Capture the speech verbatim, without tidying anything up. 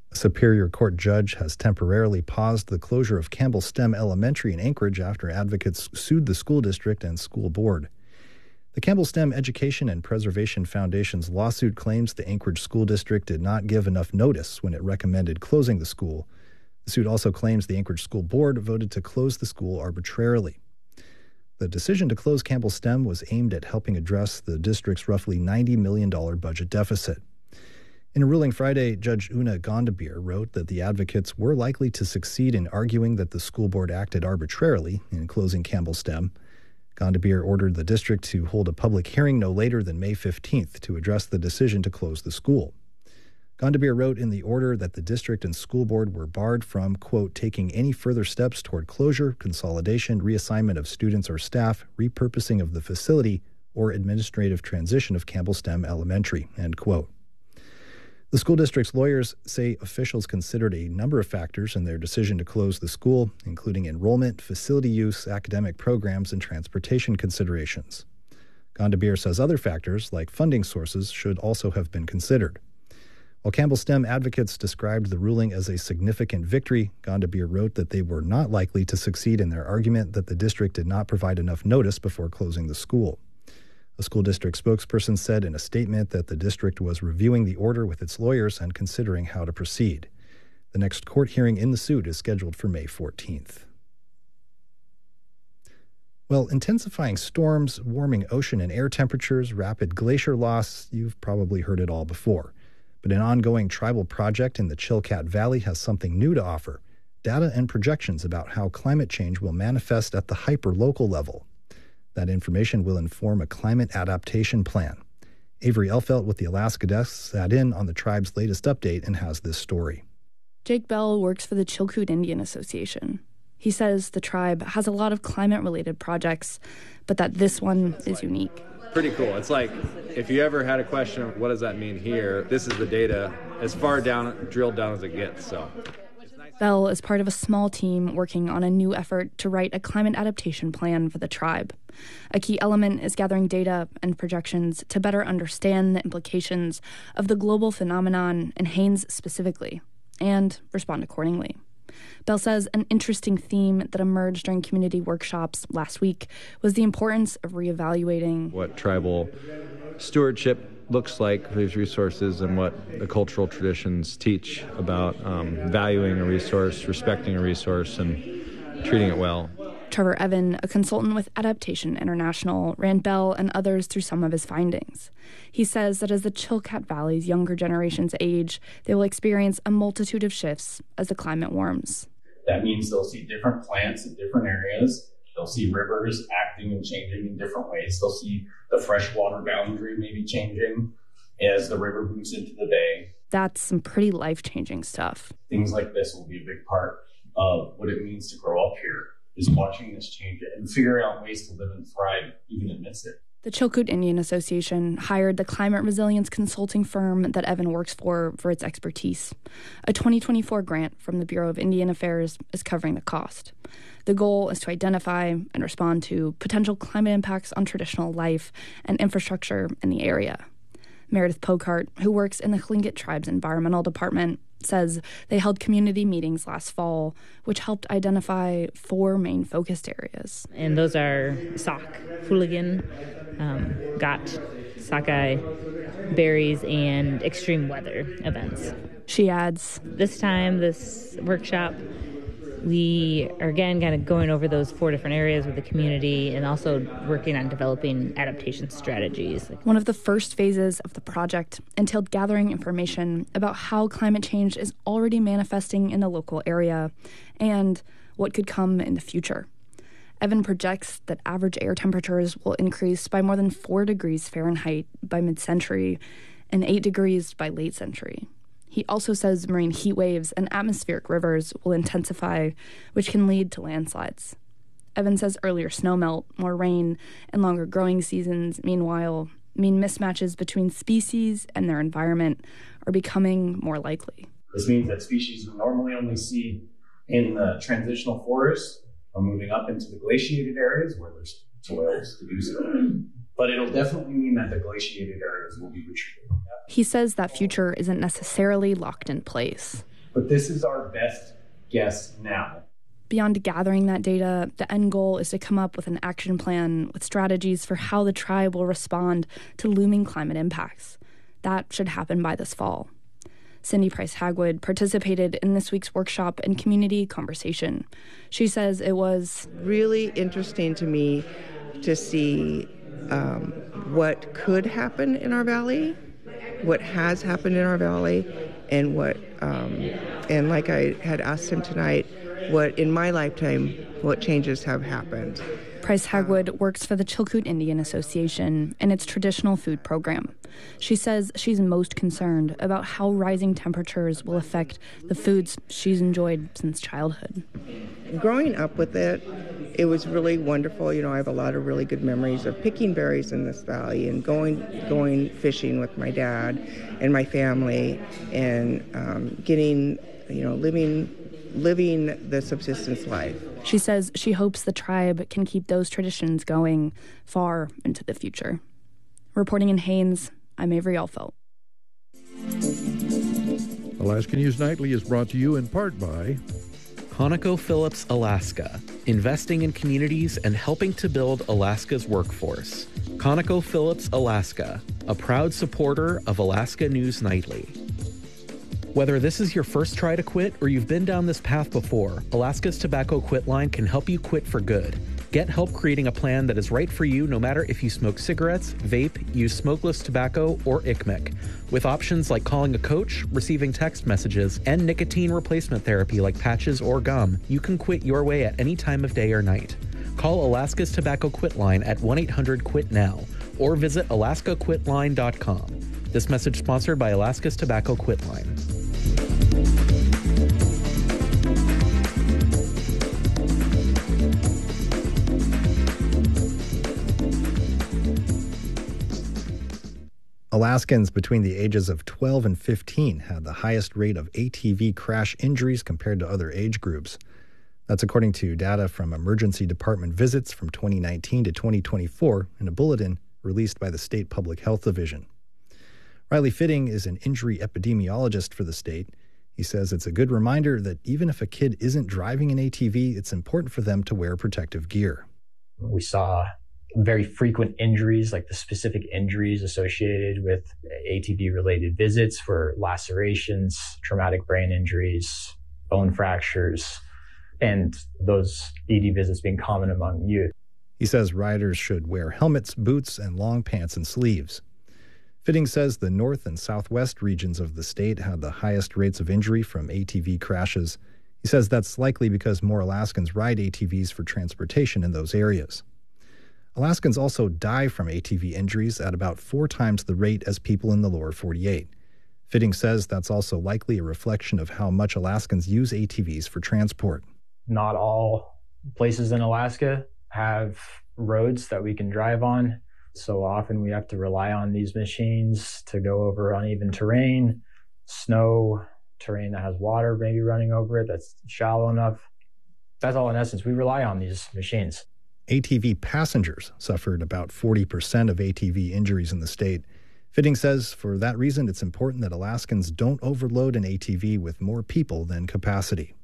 A Superior Court judge has temporarily paused the closure of Campbell STEM Elementary in Anchorage after advocates sued the school district and school board. The Campbell STEM Education and Preservation Foundation's lawsuit claims the Anchorage School District did not give enough notice when it recommended closing the school. The suit also claims the Anchorage School Board voted to close the school arbitrarily. The decision to close Campbell STEM was aimed at helping address the district's roughly ninety million dollars budget deficit. In a ruling Friday, Judge Una Gondabir wrote that the advocates were likely to succeed in arguing that the school board acted arbitrarily in closing Campbell STEM. Gondabir ordered the district to hold a public hearing no later than May fifteenth to address the decision to close the school. Gondabir wrote in the order that the district and school board were barred from, quote, taking any further steps toward closure, consolidation, reassignment of students or staff, repurposing of the facility, or administrative transition of Campbell STEM Elementary, end quote. The school district's lawyers say officials considered a number of factors in their decision to close the school, including enrollment, facility use, academic programs, and transportation considerations. Gondabir says other factors, like funding sources, should also have been considered. While Campbell STEM advocates described the ruling as a significant victory, Gondabir wrote that they were not likely to succeed in their argument that the district did not provide enough notice before closing the school. A school district spokesperson said in a statement that the district was reviewing the order with its lawyers and considering how to proceed. The next court hearing in the suit is scheduled for May fourteenth. Well, intensifying storms, warming ocean and air temperatures, rapid glacier loss, you've probably heard it all before. But an ongoing tribal project in the Chilkat Valley has something new to offer: data and projections about how climate change will manifest at the hyper-local level. That information will inform a climate adaptation plan. Avery Elfelt with the Alaska Desk sat in on the tribe's latest update and has this story. Jake Bell works for the Chilkoot Indian Association. He says the tribe has a lot of climate-related projects, but that this one is unique. Pretty cool. It's like, if you ever had a question of what does that mean here, this is the data as far down, drilled down as it gets. So, Bell is part of a small team working on a new effort to write a climate adaptation plan for the tribe. A key element is gathering data and projections to better understand the implications of the global phenomenon and Haines specifically, and respond accordingly. Bell says an interesting theme that emerged during community workshops last week was the importance of reevaluating what tribal stewardship looks like for these resources and what the cultural traditions teach about um, valuing a resource, respecting a resource, and treating it well. Trevor Evan, a consultant with Adaptation International, ran Bell and others through some of his findings. He says that as the Chilkat Valley's younger generations age, they will experience a multitude of shifts as the climate warms. That means they'll see different plants in different areas. They'll see rivers acting and changing in different ways. They'll see the freshwater boundary maybe changing as the river moves into the bay. That's some pretty life-changing stuff. Things like this will be a big part of what it means to grow up here, is watching this change and figuring out ways to live and thrive even amidst it. The Chilkoot Indian Association hired the climate resilience consulting firm that Evan works for for its expertise. A twenty twenty-four grant from the Bureau of Indian Affairs is covering the cost. The goal is to identify and respond to potential climate impacts on traditional life and infrastructure in the area. Meredith Pocart, who works in the Tlingit Tribe's environmental department, says they held community meetings last fall, which helped identify four main focused areas. And those are Sauk, Hooligan, um, Got, Sockeye, berries, and extreme weather events. She adds, this time, this workshop, we are again kind of going over those four different areas with the community and also working on developing adaptation strategies. One of the first phases of the project entailed gathering information about how climate change is already manifesting in the local area and what could come in the future. Evan projects that average air temperatures will increase by more than four degrees Fahrenheit by mid-century and eight degrees by late century. He also says marine heat waves and atmospheric rivers will intensify, which can lead to landslides. Evan says earlier snowmelt, more rain, and longer growing seasons, meanwhile, mean mismatches between species and their environment are becoming more likely. This means that species we normally only see in the transitional forests are moving up into the glaciated areas where there's soils to do so. But it'll definitely mean that the glaciated areas will be retreated. He says that future isn't necessarily locked in place. But this is our best guess now. Beyond gathering that data, the end goal is to come up with an action plan with strategies for how the tribe will respond to looming climate impacts. That should happen by this fall. Cindy Price Hagwood participated in this week's workshop and community conversation. She says it was really interesting to me to see um, what could happen in our valley, what has happened in our valley, and what, um, and like I had asked him tonight, what in my lifetime, what changes have happened. Price Hagwood works for the Chilkoot Indian Association and its traditional food program. She says she's most concerned about how rising temperatures will affect the foods she's enjoyed since childhood. Growing up with it, it was really wonderful. You know, I have a lot of really good memories of picking berries in this valley and going going fishing with my dad and my family and um, getting, you know, living living the subsistence life. She says she hopes the tribe can keep those traditions going far into the future. Reporting in Haines, I'm Avery Alfelt. Alaska News Nightly is brought to you in part by ConocoPhillips Alaska, investing in communities and helping to build Alaska's workforce. ConocoPhillips Alaska, a proud supporter of Alaska News Nightly. Whether this is your first try to quit or you've been down this path before, Alaska's Tobacco Quit Line can help you quit for good. Get help creating a plan that is right for you no matter if you smoke cigarettes, vape, use smokeless tobacco, or I C M E C. With options like calling a coach, receiving text messages, and nicotine replacement therapy like patches or gum, you can quit your way at any time of day or night. Call Alaska's Tobacco Quit Line at one eight hundred quit now or visit alaska quit line dot com. This message sponsored by Alaska's Tobacco Quit Line. Alaskans between the ages of twelve and fifteen had the highest rate of A T V crash injuries compared to other age groups. That's according to data from emergency department visits from twenty nineteen to twenty twenty-four in a bulletin released by the State Public Health Division. Riley Fitting is an injury epidemiologist for the state. He says it's a good reminder that even if a kid isn't driving an A T V, it's important for them to wear protective gear. We saw very frequent injuries, like the specific injuries associated with A T V-related visits for lacerations, traumatic brain injuries, bone fractures, and those E D visits being common among youth. He says riders should wear helmets, boots, and long pants and sleeves. Fitting says the north and southwest regions of the state had the highest rates of injury from A T V crashes. He says that's likely because more Alaskans ride A T Vs for transportation in those areas. Alaskans also die from A T V injuries at about four times the rate as people in the lower forty-eight. Fitting says that's also likely a reflection of how much Alaskans use A T Vs for transport. Not all places in Alaska have roads that we can drive on. So often we have to rely on these machines to go over uneven terrain, snow, terrain that has water maybe running over it that's shallow enough. That's all in essence. We rely on these machines. A T V passengers suffered about forty percent of A T V injuries in the state. Fitting says for that reason, it's important that Alaskans don't overload an A T V with more people than capacity.